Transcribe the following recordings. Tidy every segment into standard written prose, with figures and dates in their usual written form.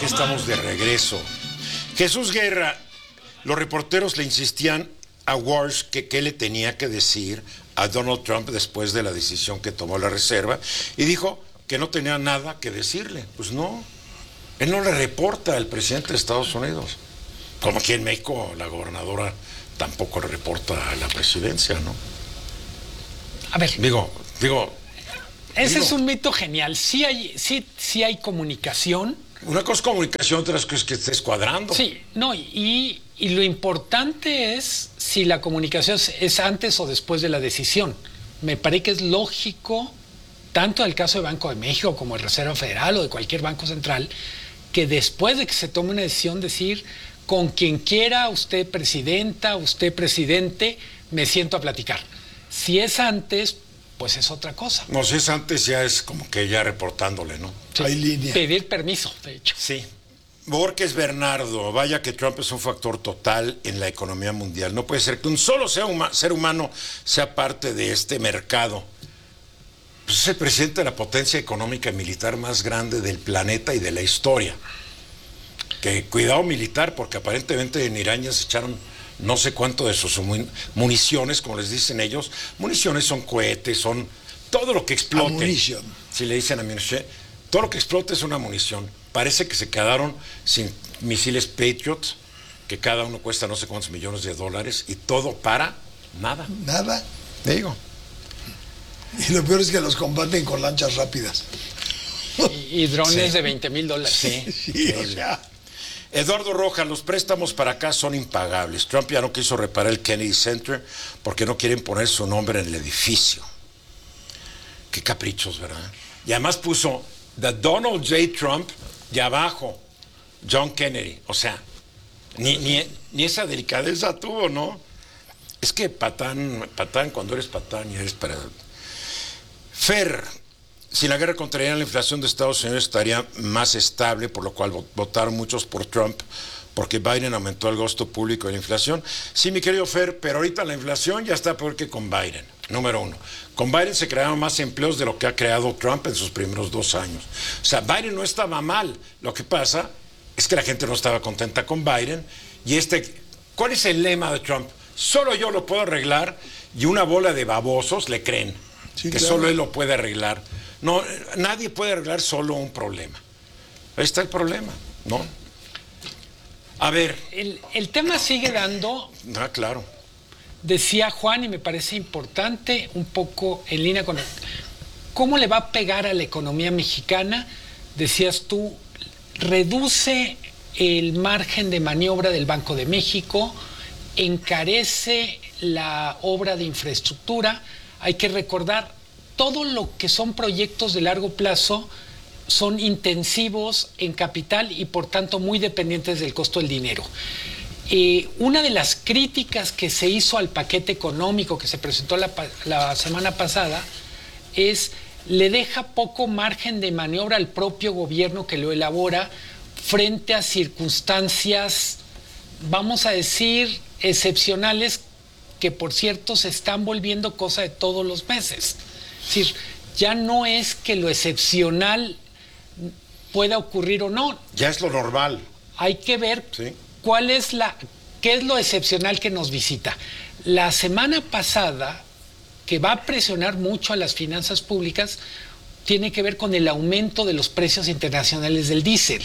estamos de regreso. Jesús Guerra, los reporteros le insistían a Walsh que qué le tenía que decir a Donald Trump después de la decisión que tomó la Reserva, y dijo que no tenía nada que decirle. Pues no, él no le reporta al presidente de Estados Unidos. Como aquí en México la gobernadora tampoco le reporta a la presidencia, ¿no? A ver. Digo. Ese es un mito genial. Sí hay comunicación. Una cosa es comunicación, otra cosa es que estés cuadrando. Sí, no, y lo importante es si la comunicación es antes o después de la decisión. Me parece que es lógico, tanto en el caso de Banco de México como de Reserva Federal o de cualquier banco central, que después de que se tome una decisión decir, con quien quiera, usted presidenta, usted presidente, me siento a platicar. Si es antes, pues es otra cosa. No, si es antes ya es como que ya reportándole, ¿no? Sí, hay línea. Pedir permiso, de hecho. Sí. Borges Bernardo, vaya que Trump es un factor total en la economía mundial. No puede ser que un solo ser humano sea parte de este mercado. Pues es el presidente de la potencia económica y militar más grande del planeta y de la historia. Que cuidado militar, porque aparentemente en Irán ya se echaron no sé cuánto de sus municiones, como les dicen ellos. Municiones son cohetes, son todo lo que explote. Ammunition. Si le dicen ammunition, todo lo que explote es una munición. Parece que se quedaron sin misiles Patriot, que cada uno cuesta no sé cuántos millones de dólares, y todo para nada. Nada. Digo. Y lo peor es que los combaten con lanchas rápidas. Y drones Sí. de $20,000. Sí, o sea. Eduardo Rojas, los préstamos para acá son impagables. Trump ya no quiso reparar el Kennedy Center porque no quieren poner su nombre en el edificio. Qué caprichos, ¿verdad? Y además puso The Donald J. Trump y abajo John Kennedy. O sea, ni esa delicadeza tuvo, ¿no? Es que patán, cuando eres patán y eres para... Fer, si la guerra contra Irán, la inflación de Estados Unidos estaría más estable, por lo cual votaron muchos por Trump, porque Biden aumentó el gasto público y la inflación. Sí, mi querido Fer, pero ahorita la inflación ya está peor que con Biden, número uno. Con Biden se crearon más empleos de lo que ha creado Trump en sus primeros 2 años. O sea, Biden no estaba mal. Lo que pasa es que la gente no estaba contenta con Biden. Y ¿cuál es el lema de Trump? Solo yo lo puedo arreglar, y una bola de babosos le creen Sí, que claro. solo él lo puede arreglar. No, nadie puede arreglar solo un problema. Ahí está el problema, ¿no? A ver. El tema sigue dando, Ah, claro. decía Juan, y me parece importante, un poco en línea con cómo le va a pegar a la economía mexicana. Decías tú, reduce el margen de maniobra del Banco de México, encarece la obra de infraestructura. Hay que recordar, todo lo que son proyectos de largo plazo son intensivos en capital y por tanto muy dependientes del costo del dinero. Una de las críticas que se hizo al paquete económico que se presentó la semana pasada es le deja poco margen de maniobra al propio gobierno que lo elabora frente a circunstancias, vamos a decir, excepcionales, que por cierto se están volviendo cosa de todos los meses. Es decir, ya no es que lo excepcional pueda ocurrir o no. Ya es lo normal. Hay que ver Sí. qué es lo excepcional que nos visita. La semana pasada, que va a presionar mucho a las finanzas públicas, tiene que ver con el aumento de los precios internacionales del diésel.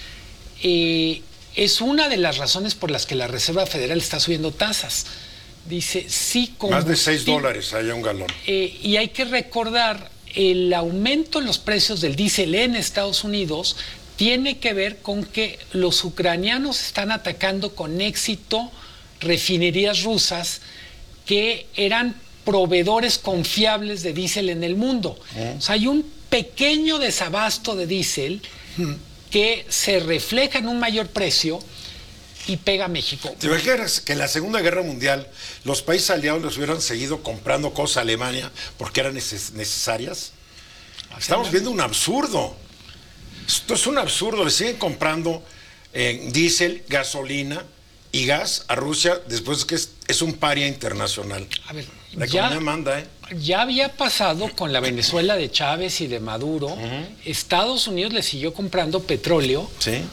Es una de las razones por las que la Reserva Federal está subiendo tasas. Dice, sí, Más de $6 hay un galón. y hay que recordar, el aumento en los precios del diésel en Estados Unidos tiene que ver con que los ucranianos están atacando con éxito refinerías rusas que eran proveedores confiables de diésel en el mundo. O sea, hay un pequeño desabasto de diésel que se refleja en un mayor precio y pega a México. ¿Te imaginas que en la Segunda Guerra Mundial los países aliados les hubieran seguido comprando cosas a Alemania porque eran necesarias? Estamos viendo un absurdo. Esto es un absurdo. Le siguen comprando diésel, gasolina y gas a Rusia después de que es un paria internacional. A ver, La economía manda, ¿eh? Ya había pasado con la Venezuela de Chávez y de Maduro. Estados Unidos le siguió comprando petróleo Sí.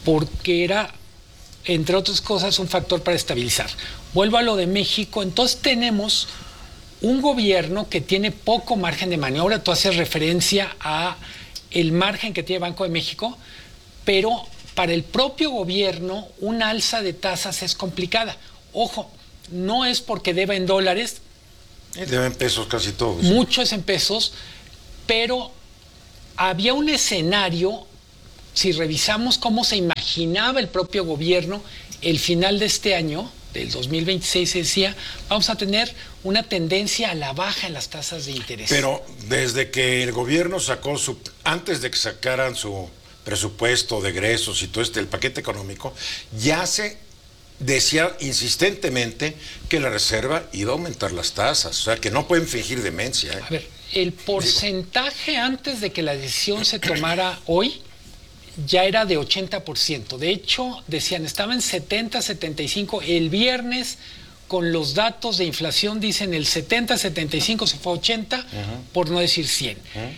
porque era, entre otras cosas, un factor para estabilizar. Vuelvo a lo de México, entonces tenemos un gobierno que tiene poco margen de maniobra. Tú haces referencia a el margen que tiene Banco de México, pero para el propio gobierno una alza de tasas es complicada. Ojo, no es porque deba en dólares. Debe en pesos casi todo. Mucho es en pesos, pero había un escenario, si revisamos cómo se imaginaba el propio gobierno, el final de este año, del 2026, se decía, vamos a tener una tendencia a la baja en las tasas de interés. Pero desde que el gobierno sacó antes de que sacaran su presupuesto de egresos y todo el paquete económico, ya se decía insistentemente que la Reserva iba a aumentar las tasas, o sea que no pueden fingir demencia. A ver, el porcentaje antes de que la decisión se tomara hoy ya era de 80%. De hecho, decían, estaba en 70, 75. El viernes, con los datos de inflación, dicen el 70, 75 se fue a 80, por no decir 100.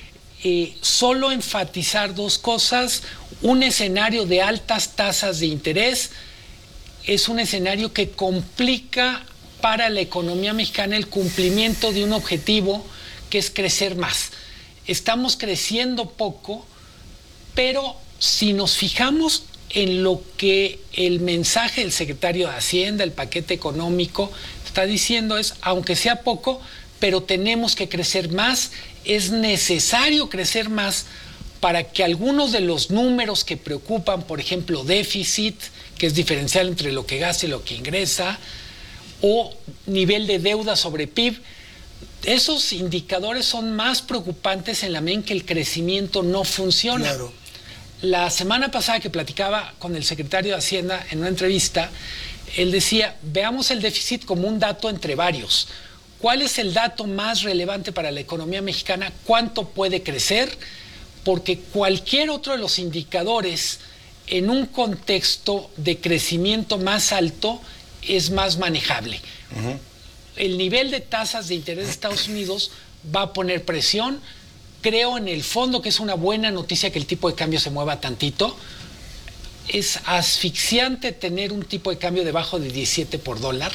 Solo enfatizar dos cosas. Un escenario de altas tasas de interés es un escenario que complica para la economía mexicana el cumplimiento de un objetivo que es crecer más. Estamos creciendo poco, pero si nos fijamos en lo que el mensaje del secretario de Hacienda, el paquete económico, está diciendo es, aunque sea poco, pero tenemos que crecer más, es necesario crecer más para que algunos de los números que preocupan, por ejemplo, déficit, que es diferencial entre lo que gasta y lo que ingresa, o nivel de deuda sobre PIB, esos indicadores son más preocupantes en la medida en que el crecimiento no funciona. Claro. La semana pasada que platicaba con el secretario de Hacienda en una entrevista, él decía, veamos el déficit como un dato entre varios. ¿Cuál es el dato más relevante para la economía mexicana? ¿Cuánto puede crecer? Porque cualquier otro de los indicadores en un contexto de crecimiento más alto es más manejable. El nivel de tasas de interés de Estados Unidos va a poner presión. Creo en el fondo que es una buena noticia que el tipo de cambio se mueva tantito. Es asfixiante tener un tipo de cambio debajo de 17 por dólar.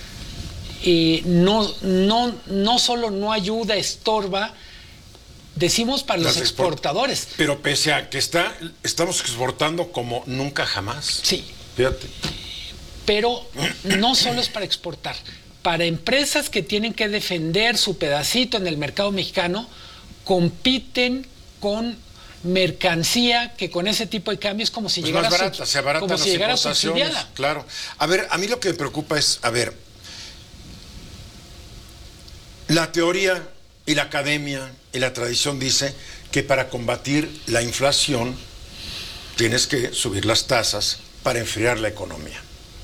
No solo no ayuda, estorba, decimos para los exportadores. Pero pese a que estamos exportando como nunca jamás. Sí. Fíjate. Pero no solo es para exportar. Para empresas que tienen que defender su pedacito en el mercado mexicano, compiten con mercancía que con ese tipo de cambio es como si llegara más barata, se abaratan como si las llegara importaciones, subsidiada. claro. A ver, a mí lo que me preocupa es, la teoría y la academia y la tradición dice que para combatir la inflación tienes que subir las tasas para enfriar la economía.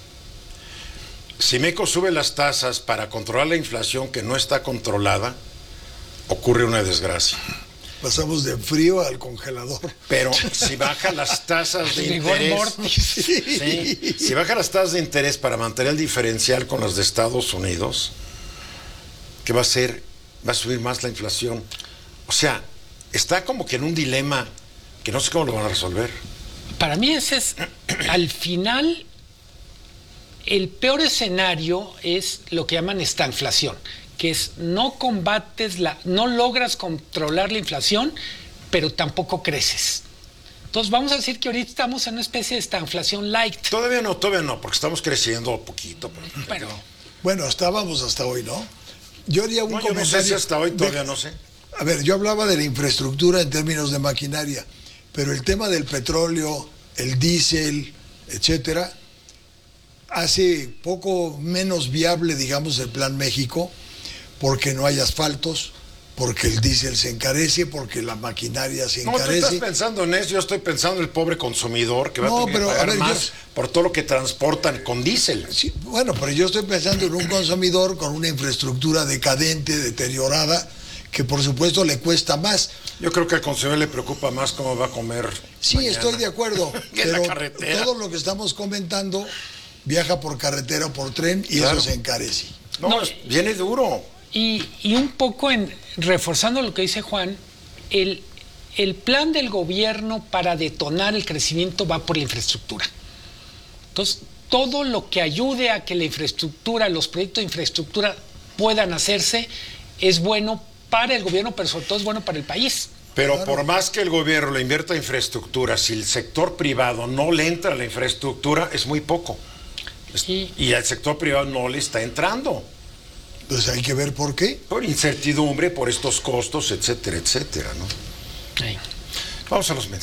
Si México sube las tasas para controlar la inflación que no está controlada, ocurre una desgracia. Pasamos de frío al congelador. Pero si baja las tasas de interés, si baja las tasas de interés para mantener el diferencial con las de Estados Unidos, ¿qué va a hacer? Va a subir más la inflación. O sea, está como que en un dilema que no sé cómo lo van a resolver. Para mí ese es, al final, el peor escenario es lo que llaman estanflación, que es no logras controlar la inflación, pero tampoco creces. Entonces vamos a decir que ahorita estamos en una especie de estanflación light. Todavía no, porque estamos creciendo poquito. Pero, Bueno, estábamos hasta hoy, ¿no? Yo haría un comentario. Yo no sé si hasta hoy todavía no sé. A ver, yo hablaba de la infraestructura en términos de maquinaria, pero el tema del petróleo, el diésel, etcétera, hace poco menos viable, digamos, el Plan México, porque no hay asfaltos, porque el diésel se encarece, porque la maquinaria se encarece. No, tú estás pensando en eso, yo estoy pensando en el pobre consumidor que va a tener que pagar más por todo lo que transportan con diésel. Sí, bueno, pero yo estoy pensando en un consumidor con una infraestructura decadente, deteriorada, que por supuesto le cuesta más. Yo creo que al consumidor le preocupa más cómo va a comer. Sí, mañana. Estoy de acuerdo, pero todo lo que estamos comentando viaja por carretera o por tren y claro, eso se encarece. No, viene duro. Y un poco reforzando lo que dice Juan, el plan del gobierno para detonar el crecimiento va por la infraestructura. Entonces, todo lo que ayude a que la infraestructura, los proyectos de infraestructura puedan hacerse, es bueno para el gobierno, pero sobre todo es bueno para el país. Pero Claro. por más que el gobierno le invierta en infraestructura, si el sector privado no le entra a la infraestructura, es muy poco. Y al sector privado no le está entrando. Entonces hay que ver por qué. Por incertidumbre, por estos costos, etcétera, etcétera, ¿no? Sí. Vamos a los mensajes.